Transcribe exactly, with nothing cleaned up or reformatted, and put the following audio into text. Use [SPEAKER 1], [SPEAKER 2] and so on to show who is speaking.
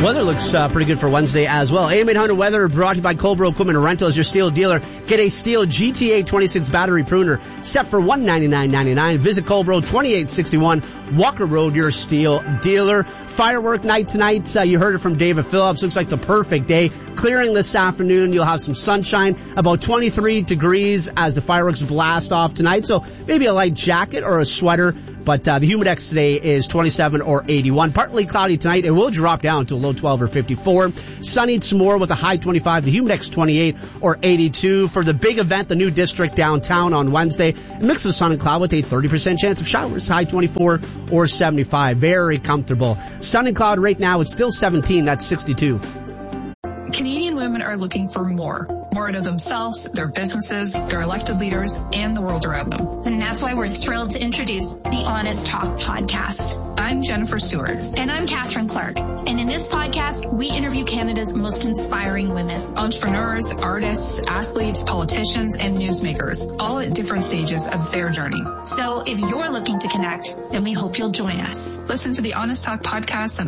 [SPEAKER 1] Weather looks uh, pretty good for Wednesday as well. A M eight hundred weather brought to you by Cobra Equipment Rental as your steel dealer. Get a steel G T A twenty-six battery pruner set for one hundred ninety-nine dollars and ninety-nine cents. Visit Cobra, twenty-eight sixty-one Walker Road, your steel dealer. Firework night tonight. Uh, you heard it from David Phillips. Looks like the perfect day. Clearing this afternoon. You'll have some sunshine. About twenty-three degrees as the fireworks blast off tonight. So maybe a light jacket or a sweater. But uh, the humidex today is twenty-seven or eighty-one. Partly cloudy tonight. It will drop down to a low twelve or fifty-four. Sunny tomorrow with a high twenty-five. The humidex twenty-eight or eighty-two. For the big event, the new district downtown on Wednesday. A mix of sun and cloud with a thirty percent chance of showers. High twenty-four or seventy-five. Very comfortable. Sun and cloud right now. It's still seventeen. That's sixty-two.
[SPEAKER 2] Canadian women are looking for more. More out of themselves, their businesses, their elected leaders, and the world around them.
[SPEAKER 3] And that's why we're thrilled to introduce the Honest Talk podcast.
[SPEAKER 2] I'm Jennifer Stewart.
[SPEAKER 3] And I'm Catherine Clark. And in this podcast, we interview Canada's most inspiring women.
[SPEAKER 2] Entrepreneurs, artists, athletes, politicians, and newsmakers, all at different stages of their journey.
[SPEAKER 3] So if you're looking to connect, then we hope you'll join us.
[SPEAKER 2] Listen to the Honest Talk podcast on